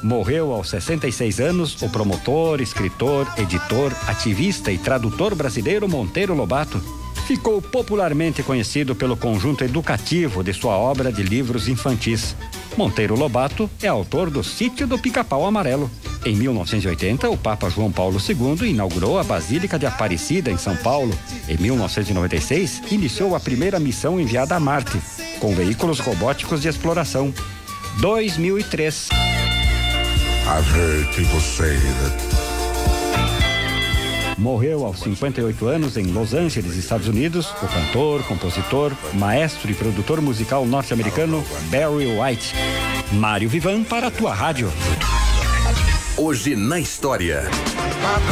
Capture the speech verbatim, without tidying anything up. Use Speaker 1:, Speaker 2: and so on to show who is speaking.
Speaker 1: Morreu aos sessenta e seis anos o promotor, escritor, editor, ativista e tradutor brasileiro Monteiro Lobato. Ficou popularmente conhecido pelo conjunto educativo de sua obra de livros infantis. Monteiro Lobato é autor do Sítio do Pica-Pau Amarelo. Em mil novecentos e oitenta, o Papa João Paulo segundo inaugurou a Basílica de Aparecida, em São Paulo. Em mil novecentos e noventa e seis, iniciou a primeira missão enviada a Marte, com veículos robóticos de exploração. dois mil e três.
Speaker 2: I've heard people say that...
Speaker 1: Morreu aos cinquenta e oito anos em Los Angeles, Estados Unidos, o cantor, compositor, maestro e produtor musical norte-americano Barry White. Mário Vivan para a tua rádio.
Speaker 3: Hoje na história.